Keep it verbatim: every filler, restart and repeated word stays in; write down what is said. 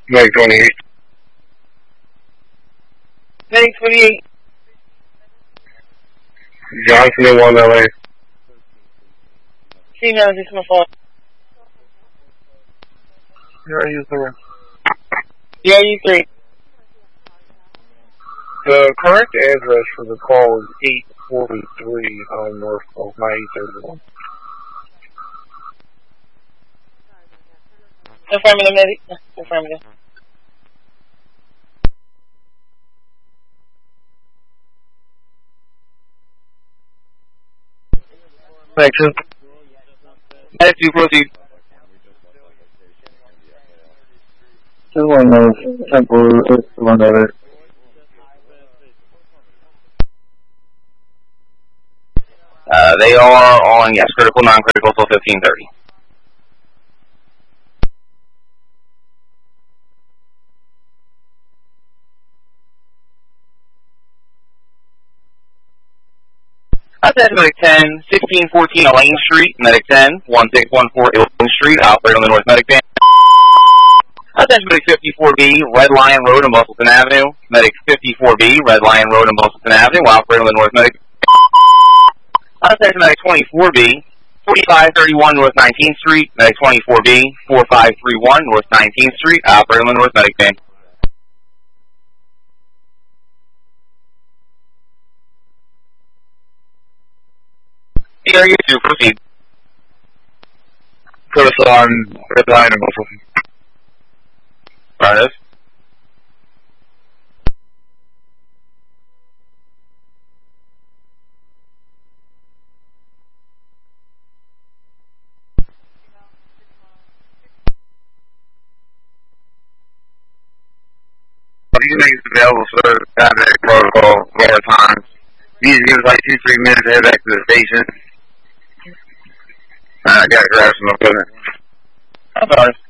Medic twenty-eight. Medic twenty-eight. Johnson in one L A. Female, just my phone. Yeah, you three. Yeah, you three. The correct address for the call is eight forty-three on North of ninety thirty-one. Affirmative, medic. Affirmative. Thanks. Medic, you proceed. Just one of Temple, one of it. Uh, they are on, yes, critical, non-critical till fifteen thirty. That's Medic ten, sixteen fourteen Elaine Street, Medic ten, one six one four Elaine Street, operate on the North Medic Band. That's Medic fifty-four B, Red Lion Road and Bustleton Avenue, Medic fifty-four B, Red Lion Road and Bustleton Avenue, operate on the North Medic. That's Medic twenty-four B, forty-five thirty-one North nineteenth Street, Medic twenty-four B, forty-five thirty-one North nineteenth Street, operate on the North Medic Band. Area two, proceed. Put us on Red Lion and Bustleton. Right. These niggas available, sir. Dynamic protocol, more times. These give us like two, three minutes to head back to the station. I gotta grab some equipment. I'm sorry.